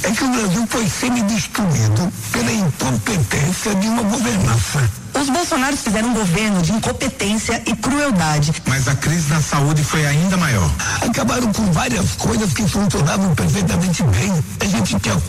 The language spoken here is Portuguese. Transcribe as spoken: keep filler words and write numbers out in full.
é que o Brasil foi semi-destruído pela incompetência de uma governança. Os Bolsonaro fizeram um governo de incompetência e crueldade. Mas a crise na saúde foi ainda maior. Acabaram com várias coisas que funcionavam perfeitamente bem. A gente tinha